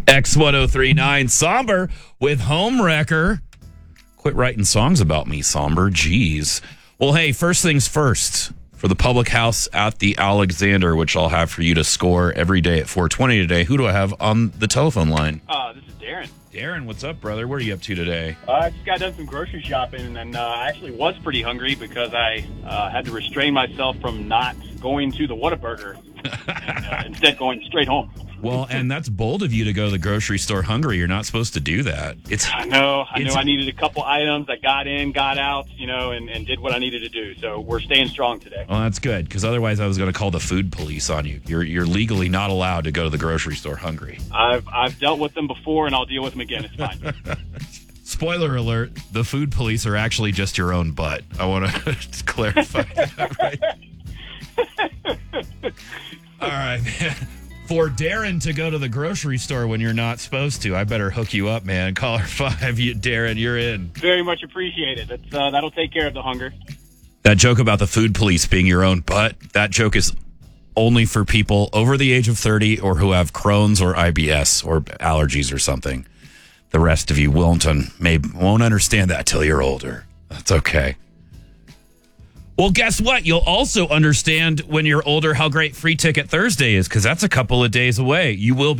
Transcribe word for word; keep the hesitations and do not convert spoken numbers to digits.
X ten thirty-nine, Somber with Homewrecker. Quit writing songs about me, Somber. Jeez. Well, hey, first things first. For the public house at the Alexander, which I'll have for you to score every day at four twenty today. Who do I have on the telephone line? Uh, this is Darren. Darren, what's up, brother? What are you up to today? Uh, I just got done some grocery shopping, and uh, I actually was pretty hungry because I uh, had to restrain myself from not going to the Whataburger and uh, instead going straight home. Well, and that's bold of you to go to the grocery store hungry. You're not supposed to do that. It's I know. I know I needed a couple items. I got in, got out, you know, and, and did what I needed to do. So we're staying strong today. Well, that's good, because otherwise I was going to call the food police on you. You're you're legally not allowed to go to the grocery store hungry. I've I've dealt with them before, and I'll deal with them again. It's fine. Spoiler alert, the food police are actually just your own butt. I want to clarify that, right? All right, man. For Darren to go to the grocery store when you're not supposed to, I better hook you up, man. Caller five, you, Darren, you're in. Very much appreciated. That's, uh, that'll take care of the hunger. That joke about the food police being your own butt, that joke is only for people over the age of thirty or who have Crohn's or I B S or allergies or something. The rest of you won't, un- may, won't understand that till you're older. That's okay. Well, guess what? You'll also understand when you're older how great Free Ticket Thursday is, because that's a couple of days away. You will be